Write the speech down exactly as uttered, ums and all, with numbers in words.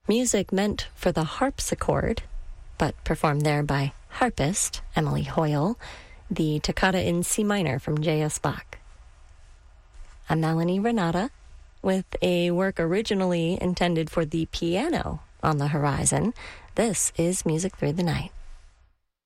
Music meant for the harpsichord, but performed there by harpist Emily Hoyle, the Toccata in C minor from J S. Bach. I'm Melanie Renata, with a work originally intended for the piano on the horizon. This is Music Through the Night.